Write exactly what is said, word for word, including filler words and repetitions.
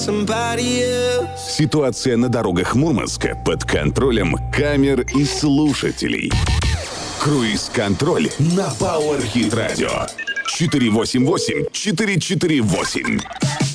Ситуация на дорогах Мурманска под контролем камер и слушателей. Круиз-контроль на Power Hit Radio. четыре восемь восемь четыре четыре восемь.